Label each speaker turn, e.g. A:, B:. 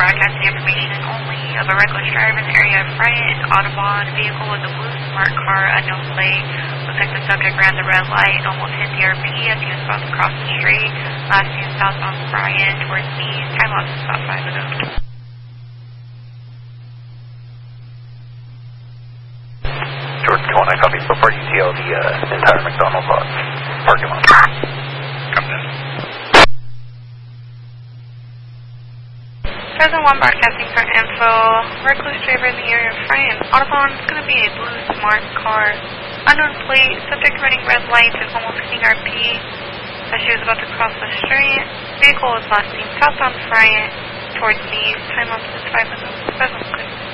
A: broadcasting information only of a reckless driver in the area of Friant, Audubon. Vehicle with a blue smart car, unknown plate. Looks like the subject ran the red light and almost hit the RP as he was about to cross the street. Last seen southbound Friant towards me. Time lapse is about 5 ago.
B: Jordan 29 copies. So far you see the entire McDonald's lot parking lot. Come in.
A: Present 1 broadcasting for info. Reckless driver in the area of Friant, Audubon. It's going to be a blue smart car. Unknown plate. Subject running red lights and almost hitting RP as she was about to cross the street. Vehicle was last seen southbound Friant towards me. Time lapse is 5 ago.